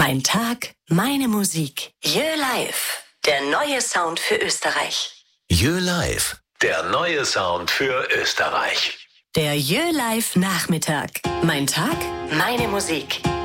Mein Tag, meine Musik. Jö Live, der neue Sound für Österreich. Jö Live, der neue Sound für Österreich. Der Jö Live Nachmittag. Mein Tag, meine Musik.